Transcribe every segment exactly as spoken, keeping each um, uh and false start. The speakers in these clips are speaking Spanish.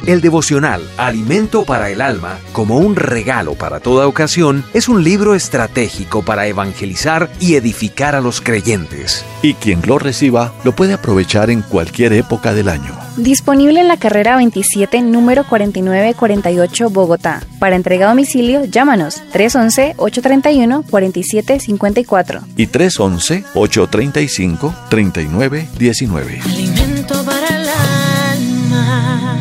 El devocional Alimento para el Alma, como un regalo para toda ocasión, es un libro estratégico para evangelizar y edificar a los creyentes. Y quien lo reciba lo puede aprovechar en cualquier época del año. Disponible en la carrera veintisiete, número cuarenta y nueve cuarenta y ocho, Bogotá. Para entrega a domicilio, llámanos tres once, ocho treinta y uno, cuarenta y siete cincuenta y cuatro. Y tres once, ocho treinta y cinco, treinta y nueve diecinueve. Alimento para el alma.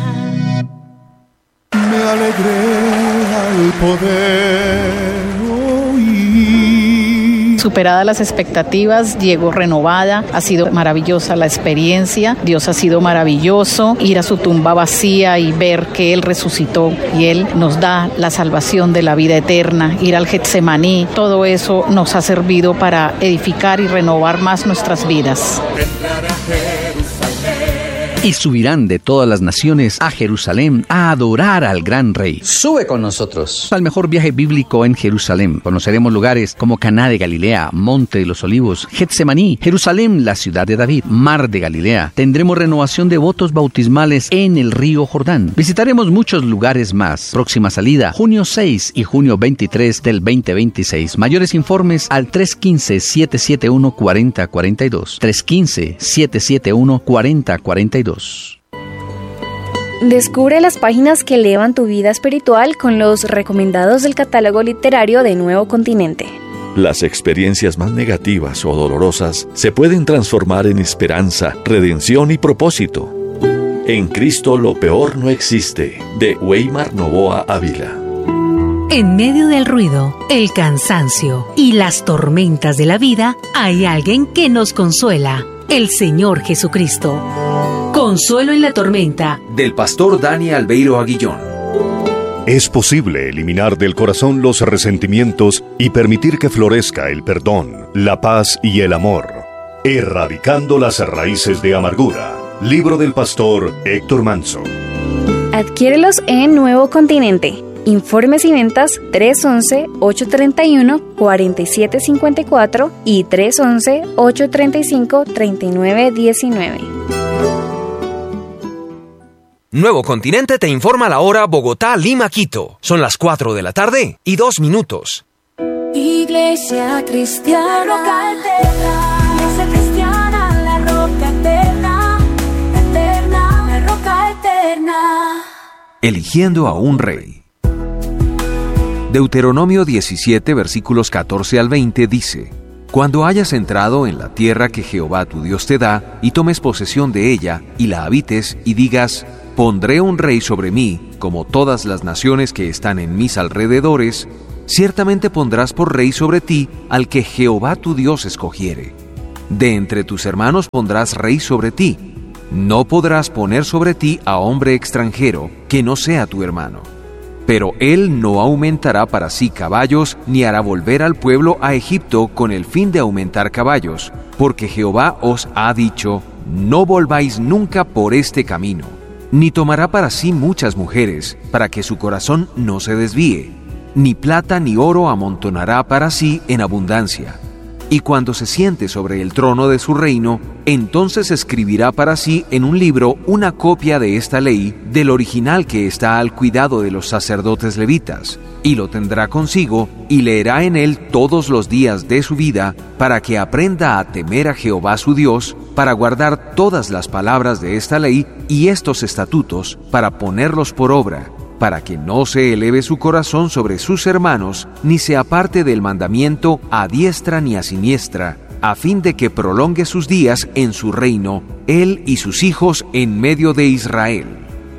Me alegré al poder oír. Superadas las expectativas, llegó renovada, ha sido maravillosa la experiencia, Dios ha sido maravilloso, ir a su tumba vacía y ver que Él resucitó y Él nos da la salvación de la vida eterna, ir al Getsemaní, todo eso nos ha servido para edificar y renovar más nuestras vidas. Y subirán de todas las naciones a Jerusalén a adorar al gran Rey. Sube con nosotros al mejor viaje bíblico en Jerusalén. Conoceremos lugares como Caná de Galilea, Monte de los Olivos, Getsemaní, Jerusalén, la ciudad de David, Mar de Galilea. Tendremos renovación de votos bautismales en el río Jordán. Visitaremos muchos lugares más. Próxima salida, junio seis y junio veintitrés del veinte veintiséis. Mayores informes al tres uno cinco, siete siete uno, cuatro cero cuatro dos. tres uno cinco, siete siete uno, cuatro cero cuatro dos. Descubre las páginas que elevan tu vida espiritual con los recomendados del catálogo literario de Nuevo Continente. Las experiencias más negativas o dolorosas se pueden transformar en esperanza, redención y propósito. En Cristo lo peor no existe, de Weimar Novoa Ávila. En medio del ruido, el cansancio y las tormentas de la vida, hay alguien que nos consuela, el Señor Jesucristo. Consuelo en la tormenta. Del pastor Dani Albeiro Aguillón. Es posible eliminar del corazón los resentimientos y permitir que florezca el perdón, la paz y el amor. Erradicando las raíces de amargura. Libro del pastor Héctor Manso. Adquiérelos en Nuevo Continente. Informes y ventas tres once, ocho treinta y uno, cuarenta y siete cincuenta y cuatro y tres once, ocho treinta y cinco, treinta y nueve diecinueve. Nuevo Continente te informa la hora Bogotá, Lima, Quito. Son las cuatro de la tarde y dos minutos. Iglesia Cristiana, roca eterna. Iglesia Cristiana, la roca eterna, eterna, la roca eterna. Eligiendo a un rey. Deuteronomio diecisiete, versículos catorce al veinte dice: Cuando hayas entrado en la tierra que Jehová tu Dios te da, y tomes posesión de ella, y la habites, y digas: Pondré un rey sobre mí, como todas las naciones que están en mis alrededores, ciertamente pondrás por rey sobre ti al que Jehová tu Dios escogiere. De entre tus hermanos pondrás rey sobre ti. No podrás poner sobre ti a hombre extranjero que no sea tu hermano. Pero él no aumentará para sí caballos, ni hará volver al pueblo a Egipto con el fin de aumentar caballos, porque Jehová os ha dicho: no volváis nunca por este camino. Ni tomará para sí muchas mujeres, para que su corazón no se desvíe. Ni plata ni oro amontonará para sí en abundancia. Y cuando se siente sobre el trono de su reino, entonces escribirá para sí en un libro una copia de esta ley, del original que está al cuidado de los sacerdotes levitas, y lo tendrá consigo, y leerá en él todos los días de su vida, para que aprenda a temer a Jehová su Dios, para guardar todas las palabras de esta ley y estos estatutos, para ponerlos por obra, para que no se eleve su corazón sobre sus hermanos, ni se aparte del mandamiento a diestra ni a siniestra, a fin de que prolongue sus días en su reino, él y sus hijos en medio de Israel.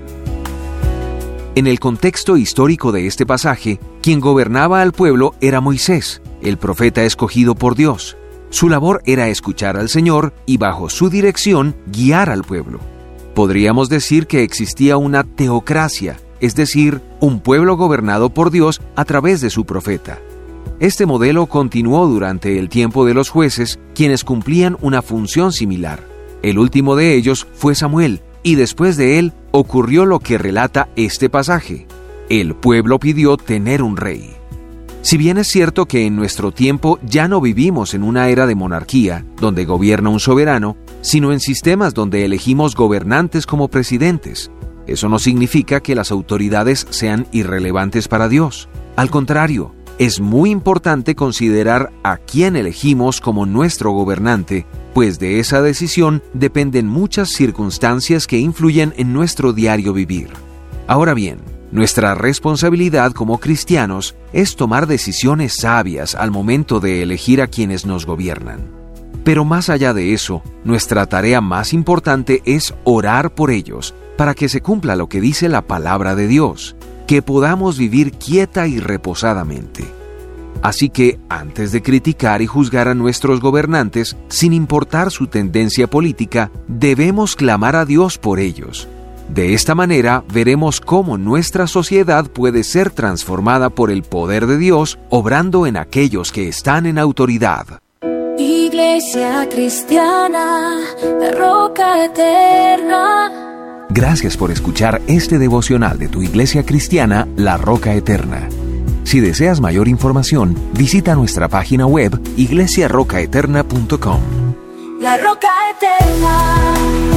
En el contexto histórico de este pasaje, quien gobernaba al pueblo era Moisés, el profeta escogido por Dios. Su labor era escuchar al Señor y bajo su dirección guiar al pueblo. Podríamos decir que existía una teocracia, es decir, un pueblo gobernado por Dios a través de su profeta. Este modelo continuó durante el tiempo de los jueces, quienes cumplían una función similar. El último de ellos fue Samuel, y después de él ocurrió lo que relata este pasaje. El pueblo pidió tener un rey. Si bien es cierto que en nuestro tiempo ya no vivimos en una era de monarquía, donde gobierna un soberano, sino en sistemas donde elegimos gobernantes como presidentes. Eso no significa que las autoridades sean irrelevantes para Dios. Al contrario, es muy importante considerar a quién elegimos como nuestro gobernante, pues de esa decisión dependen muchas circunstancias que influyen en nuestro diario vivir. Ahora bien, nuestra responsabilidad como cristianos es tomar decisiones sabias al momento de elegir a quienes nos gobiernan. Pero más allá de eso, nuestra tarea más importante es orar por ellos, para que se cumpla lo que dice la palabra de Dios, que podamos vivir quieta y reposadamente. Así que, antes de criticar y juzgar a nuestros gobernantes, sin importar su tendencia política, debemos clamar a Dios por ellos. De esta manera, veremos cómo nuestra sociedad puede ser transformada por el poder de Dios, obrando en aquellos que están en autoridad. Iglesia Cristiana, la Roca Eterna. Gracias por escuchar este devocional de tu Iglesia Cristiana, La Roca Eterna. Si deseas mayor información, visita nuestra página web iglesia roca eterna punto com. La Roca Eterna.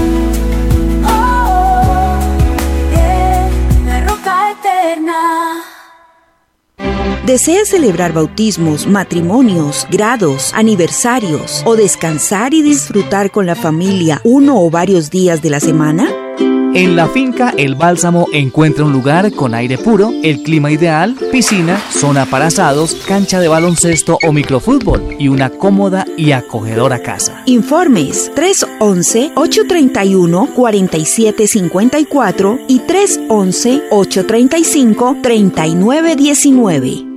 Oh, yeah, la Roca Eterna. ¿Deseas celebrar bautismos, matrimonios, grados, aniversarios o descansar y disfrutar con la familia uno o varios días de la semana? En la finca El Bálsamo encuentra un lugar con aire puro, el clima ideal, piscina, zona para asados, cancha de baloncesto o microfútbol y una cómoda y acogedora casa. Informes tres once, ocho treinta y uno, cuarenta y siete cincuenta y cuatro y tres once, ocho treinta y cinco, treinta y nueve diecinueve.